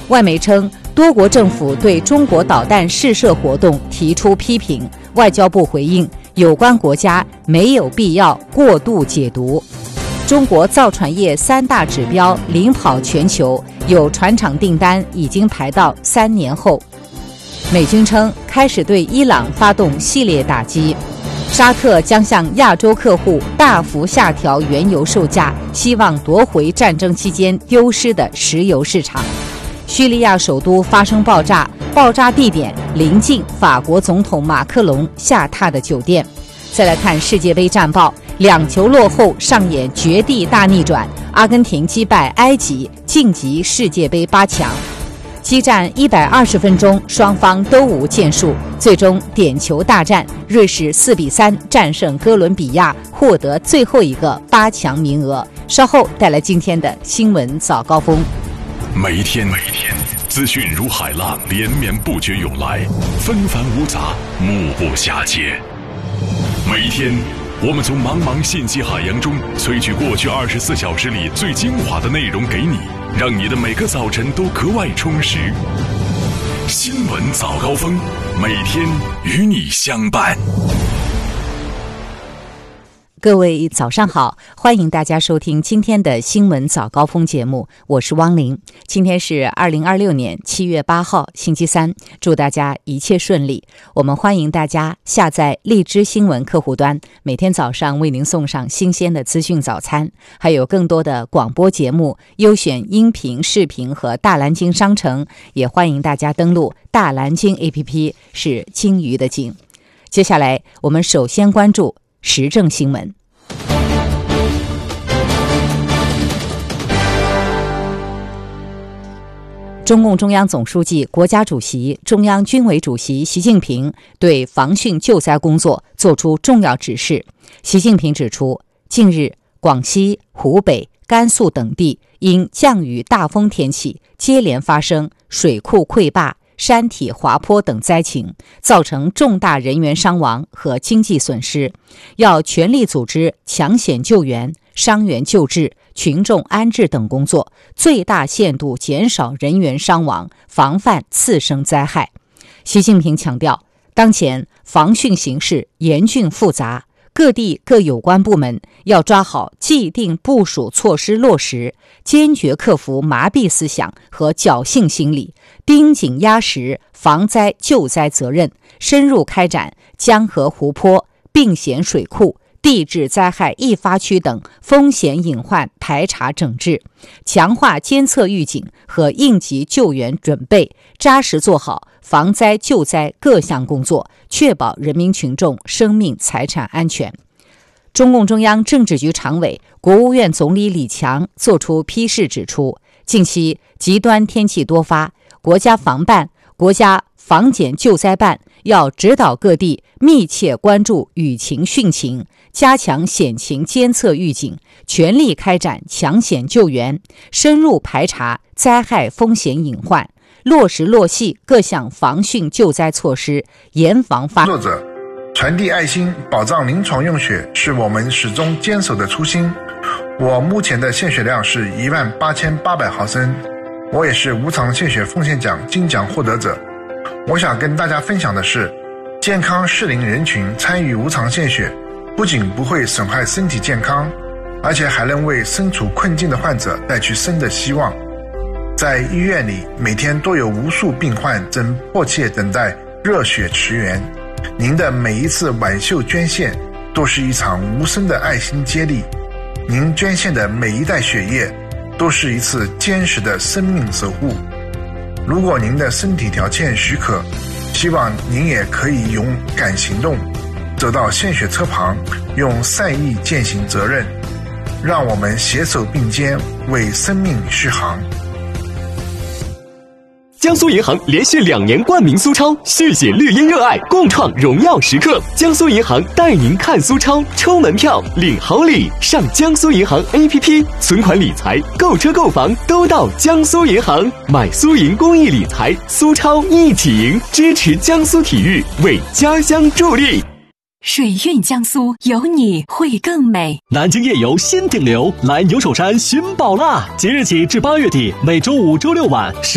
外媒称，多国政府对中国导弹试射活动提出批评，外交部回应，有关国家没有必要过度解读。中国造船业3大指标领跑全球，有船厂订单已经排到3年后。美军称开始对伊朗发动系列打击。沙特将向亚洲客户大幅下调原油售价，希望夺回战争期间丢失的石油市场。叙利亚首都发生爆炸，爆炸地点临近法国总统马克龙下榻的酒店。再来看世界杯战报，2球落后上演绝地大逆转，阿根廷击败埃及晋级世界杯8强。激战120分钟，双方都无建树，最终点球大战，瑞士4-3战胜哥伦比亚，获得最后一个8强名额。稍后带来今天的新闻早高峰。 每一天资讯如海浪连绵不绝涌来，纷繁芜杂，目不暇接。每一天我们从茫茫信息海洋中萃取过去24小时里最精华的内容给你，让你的每个早晨都格外充实。新闻早高峰，每天与你相伴。 各位早上好，欢迎大家收听今天的新闻早高峰节目，我是汪玲。今天是2026年7月8号星期三，祝大家一切顺利。我们欢迎大家下载荔枝新闻客户端，每天早上为您送上新鲜的资讯早餐，还有更多的广播节目、优选音频、视频和大蓝鲸商城，也欢迎大家登录大蓝鲸 APP， 是鲸鱼的鲸。接下来我们首先关注时政新闻。中共中央总书记、国家主席、中央军委主席习近平对防汛救灾工作作出重要指示。习近平指出，近日广西、湖北、甘肃等地因降雨大风天气接连发生水库溃坝、山体滑坡等灾情，造成重大人员伤亡和经济损失，要全力组织抢险救援、伤员救治、群众安置等工作，最大限度减少人员伤亡，防范次生灾害。习近平强调，当前防汛形势严峻复杂，各地各有关部门要抓好既定部署措施落实，坚决克服麻痹思想和侥幸心理，盯紧压实防灾救灾责任，深入开展江河湖泊、并险水库、地质灾害易发区等风险隐患排查整治，强化监测预警和应急救援准备，扎实做好防灾救灾各项工作，确保人民群众生命财产安全。中共中央政治局常委、国务院总理李强作出批示指出，近期极端天气多发，国家防办、国家防检救灾办要指导各地密切关注雨情汛情，加强险情监测预警，全力开展抢险救援，深入排查灾害风险隐患，落实落细各项防汛救灾措施，严防发作者传递爱心，保障临床用血是我们始终坚守的初心。我目前的献血量是18800毫升，我也是无偿献血奉献奖金奖获得者。我想跟大家分享的是，健康适龄人群参与无偿献血，不仅不会损害身体健康，而且还能为身处困境的患者带去生的希望。在医院里，每天都有无数病患正迫切等待热血驰援。您的每一次挽袖捐献都是一场无声的爱心接力，您捐献的每一袋血液都是一次坚实的生命守护。如果您的身体条件许可，希望您也可以勇敢行动，走到献血车旁，用善意践行责任，让我们携手并肩，为生命续航。 江苏银行连续2年冠名苏超，续写绿茵热爱，共创荣耀时刻。江苏银行带您看苏超，抽门票，领好礼。上江苏银行 APP， 存款理财、购车购房都到江苏银行。买苏银公益理财，苏超一起赢，支持江苏体育，为家乡助力。 水韵江苏，有你会更美。 南京夜游新顶流，来牛首山寻宝啦！即日起至8月底，每周5、周6晚